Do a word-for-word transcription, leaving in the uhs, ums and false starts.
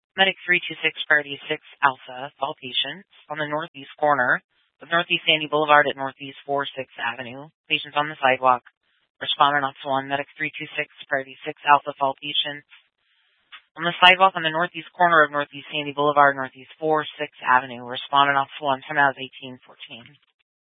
Medic three two six Priority six Alpha, all patients on the northeast corner of Northeast Sandy Boulevard at Northeast four sixth Avenue. Patients on the sidewalk. Responder not one. Medic three two six Priority six Alpha, all patients on the sidewalk on the northeast corner of Northeast Sandy Boulevard, Northeast four sixth Avenue. Responder not one. Time out is eighteen fourteen.